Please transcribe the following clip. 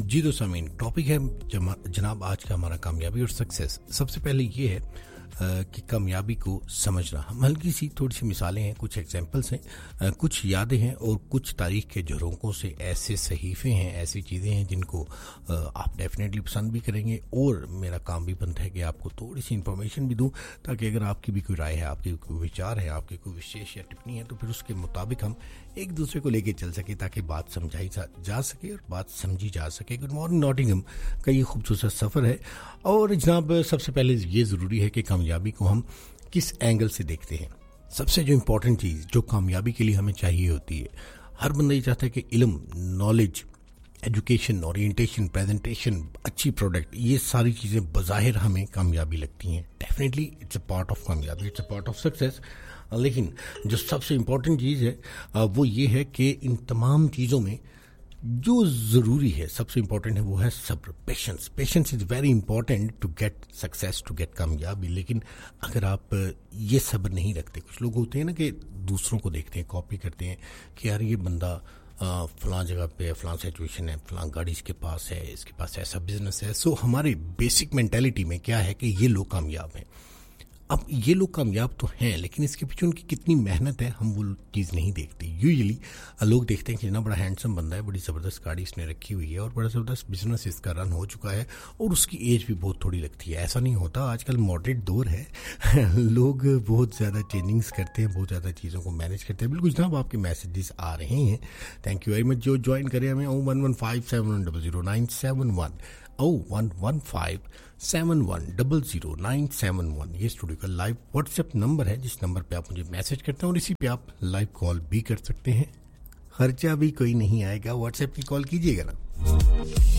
जी तो सामीन, टॉपिक है जनाब आज का हमारा कामयाबी और सक्सेस। सबसे पहले ये है कि कामयाबी को समझना। हम हल्की सी थोड़ी सी मिसालें हैं, कुछ एग्जांपल्स हैं, कुछ यादें हैं और कुछ तारीख के झरोकों से ऐसे सहीफे हैं, ऐसी चीज़ें हैं जिनको आप डेफिनेटली पसंद भी करेंगे। और मेरा काम भी बनता है कि आपको थोड़ी सी इन्फॉर्मेशन भी दूं, ताकि अगर आपकी भी कोई राय है, आपके कोई विचार है, आपकी कोई विशेष या टिप्पणी है, तो फिर उसके मुताबिक हम एक दूसरे को लेके चल सके, ताकि बात समझाई जा सके और बात समझी जा सके। गुड मॉर्निंग नॉटिंघम का ये खूबसूरत सफ़र है। और जनाब सबसे पहले ये ज़रूरी है कि कामयाबी को हम किस एंगल से देखते हैं। सबसे जो इम्पोर्टेंट चीज़ जो कामयाबी के लिए हमें चाहिए होती है, हर बंदा ये चाहता है कि इल्म, नॉलेज, एजुकेशन, ओरिएंटेशन, प्रेजेंटेशन, अच्छी प्रोडक्ट, ये सारी चीज़ें बज़ाहिर हमें कामयाबी लगती हैं। Definitely it's a part of कामयाबी, it's a part of success. लेकिन जो सबसे इम्पोर्टेंट चीज़ है वो ये है कि इन तमाम चीज़ों में जो ज़रूरी है, सबसे इम्पोर्टेंट है, वो है सब्र, patience. Patience is very important to get success, to get कामयाबी। लेकिन अगर आप ये सब्र नहीं रखते, कुछ लोग होते हैं ना कि दूसरों को देखते हैं, कॉपी करते हैं कि यार ये बंदा फलां जगह पे, फलां सिचुएशन है, फलां गाड़ी इसके पास है, इसके पास ऐसा बिजनेस है। सो हमारी बेसिक मेंटालिटी में क्या है कि ये लोग कामयाब हैं। अब ये लोग कामयाब तो हैं, लेकिन इसके पीछे उनकी कितनी मेहनत है हम वो चीज़ नहीं देखते। यूजुअली लोग देखते हैं कि इतना बड़ा हैंडसम बंदा है, बड़ी ज़बरदस्त गाड़ी इसने रखी हुई है और बड़ा ज़बरदस्त बिजनेस इसका रन हो चुका है और उसकी एज भी बहुत थोड़ी लगती है। ऐसा नहीं होता, आजकल मॉडरेट दौर है लोग बहुत ज़्यादा चेंजिंग्स करते हैं, बहुत ज़्यादा चीज़ों को मैनेज करते हैं। बिल्कुल जनाब आपके मैसेजेस आ रहे हैं, थैंक यू वेरी मच। जो ज्वाइन करें हमें 01157100971 01157100971 ये स्टूडियो का लाइव व्हाट्सएप नंबर है, जिस नंबर पे आप मुझे मैसेज करते हैं और इसी पे आप लाइव कॉल भी कर सकते हैं। खर्चा भी कोई नहीं आएगा, व्हाट्सएप की कॉल कीजिएगा ना।